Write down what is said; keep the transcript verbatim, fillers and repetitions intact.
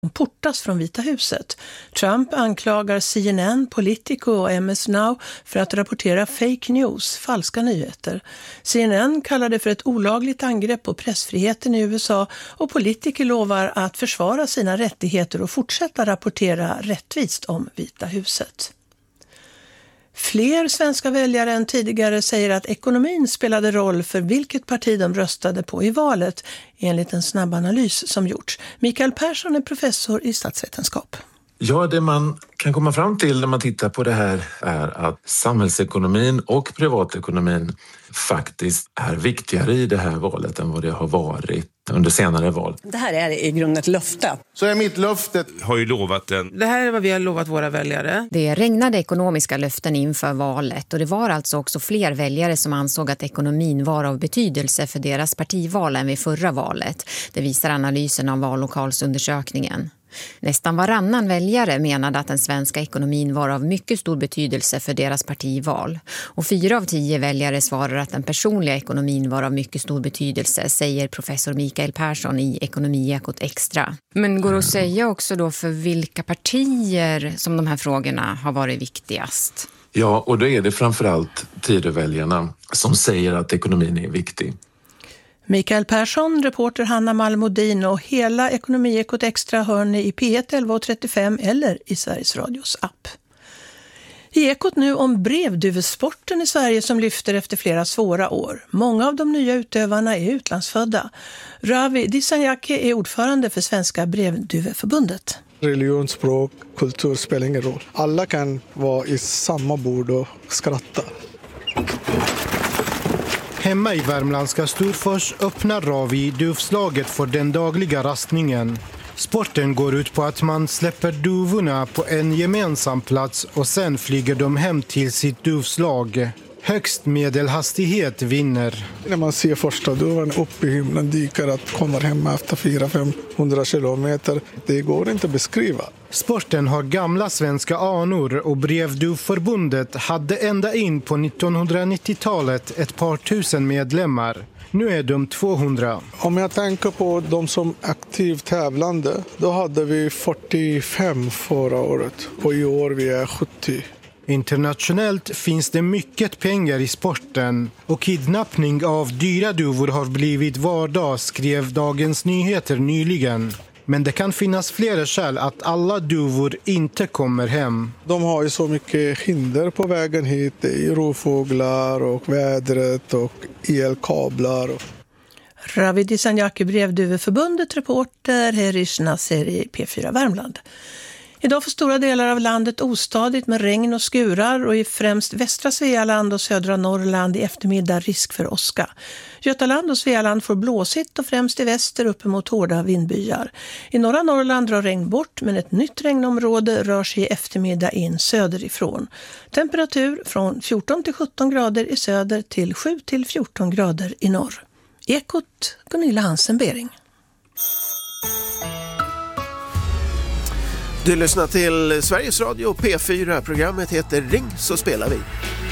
portas från Vita huset. Trump anklagar C N N, Politico och M S Now för att rapportera fake news, falska nyheter. C N N kallar det för ett olagligt angrepp på pressfriheten i U S A och Politico lovar att försvara sina rättigheter och fortsätta rapportera rättvist om Vita huset. Fler svenska väljare än tidigare säger att ekonomin spelade roll för vilket parti de röstade på i valet, enligt en snabb analys som gjorts. Mikael Persson är professor i statsvetenskap. Ja, det man kan komma fram till när man tittar på det här är att samhällsekonomin och privatekonomin faktiskt är viktigare i det här valet än vad det har varit under senare val. Det här är i grunden ett löfte. Så är mitt löfte. Har ju lovat en. Det här är vad vi har lovat våra väljare. Det regnade ekonomiska löften inför valet och det var alltså också fler väljare som ansåg att ekonomin var av betydelse för deras partival än vid förra valet. Det visar analysen av vallokalsundersökningen. Nästan varannan väljare menade att den svenska ekonomin var av mycket stor betydelse för deras partival. Och fyra av tio väljare svarar att den personliga ekonomin var av mycket stor betydelse, säger professor Mikael Persson i Ekonomiekot Extra. Men går det att säga också då för vilka partier som de här frågorna har varit viktigast? Ja, och då är det framförallt Tidöväljarna som säger att ekonomin är viktig. Mikael Persson, reporter Hanna Malmodin och hela Ekonomiekot Extra hör ni i P ett elva trettiofem eller i Sveriges Radios app. I Ekot nu om brevduvesporten i Sverige som lyfter efter flera svåra år. Många av de nya utövarna är utlandsfödda. Ravi Dissanjaki är ordförande för Svenska brevduveförbundet. Religion, språk, kultur spelar ingen roll. Alla kan vara i samma bord och skratta. Hemma i värmländska Storfors öppnar Ravi duvslaget för den dagliga rastningen. Sporten går ut på att man släpper duvorna på en gemensam plats och sen flyger de hem till sitt duvslag. Högst medelhastighet vinner. När man ser första duvan upp i himlen dyker att komma hem efter fyra till femhundra kilometer. Det går inte att beskriva. Sporten har gamla svenska anor och Brevduvförbundet hade ända in på nittonhundranittiotalet ett par tusen medlemmar. Nu är de tvåhundra. Om jag tänker på de som aktivt tävlande, då hade vi fyrtiofem förra året och i år vi är sjuttio. Internationellt finns det mycket pengar i sporten och kidnappning av dyra duvor har blivit vardag, skrev Dagens Nyheter nyligen. Men det kan finnas flera skäl att alla duvor inte kommer hem. De har ju så mycket hinder på vägen hit. Det är rovfåglar och vädret och elkablar. Ravi Dissanjaki, brevduveförbundet, reporter Herish Nasser i P fyra Värmland. Idag får stora delar av landet ostadigt med regn och skurar och i främst västra Svealand och södra Norrland i eftermiddag risk för åska. Götaland och Svealand får blåsigt och främst i väster uppemot hårda vindbyar. I norra Norrland drar regn bort men ett nytt regnområde rör sig i eftermiddag in söderifrån. Temperatur från fjorton till sjutton grader i söder till sju till fjorton grader i norr. Ekot, Gunilla Hansen-Bering. Du lyssnar till Sveriges Radio P fyra. Programmet heter Ring så spelar vi.